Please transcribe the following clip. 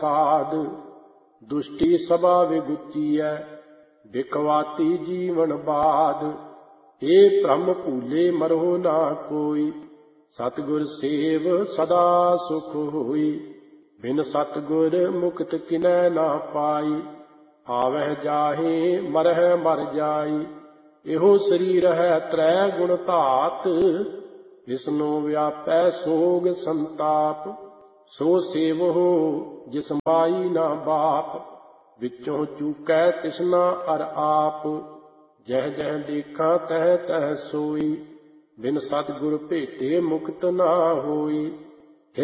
ਸਾਧ। ਦੁਸ਼ਟੀ ਸਭਾ ਵਿਗੁਚੀਐ ਬਿਕਵਾਤੀ ਜੀਵਨ ਬਾਦ। ਏ ਭ੍ਰਮ ਭੂਲੇ ਮਰੋ ਨਾ ਕੋਈ, ਸਤਿਗੁਰ ਸੇਵ ਸਦਾ ਸੁਖ ਹੋਈ। ਬਿਨ ਸਤਿਗੁਰ ਮੁਕਤ ਕਿਨੈ ਨਾ ਪਾਈ, ਆਵਹਿ ਜਾਹੇ ਮਰਹਿ ਮਰ ਜਾਈ। ਇਹੋ ਸਰੀਰ ਹੈ ਤ੍ਰੈ ਗੁਣ ਧਾਤ, ਵਿਸਨੋ ਵਿਆਪੈ ਸੋਗ ਸੰਤਾਪ। ਸੋ ਸੇਵਹੁ ਜਿਸ ਮਾਈ ਨਾ ਬਾਪ, ਵਿੱਚੋਂ ਚੂਕੈ ਤਿਸਨਾ ਅਰ ਆਪ। ਜਹ ਜਹ ਦੇਖਾਂ ਤਹ ਤਹ ਸੋਈ, ਬਿਨ ਸਤਿਗੁਰ ਭੇਟੇ ਮੁਕਤ ਨਾ ਹੋਈ।